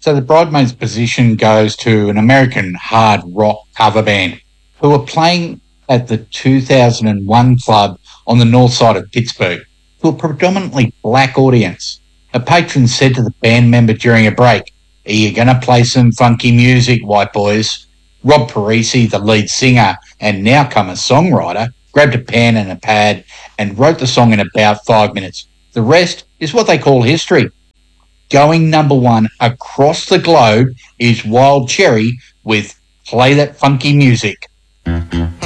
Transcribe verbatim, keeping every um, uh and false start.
So the bridesmaid's position goes to an American hard rock cover band who are playing at the two thousand one club on the north side of Pittsburgh to a predominantly black audience. A patron said to the band member during a break, "Are you going to play some funky music, white boys?" Rob Parisi, the lead singer and now-comer songwriter, grabbed a pen and a pad and wrote the song in about five minutes. The rest is what they call history. Going number one across the globe is Wild Cherry with Play That Funky Music.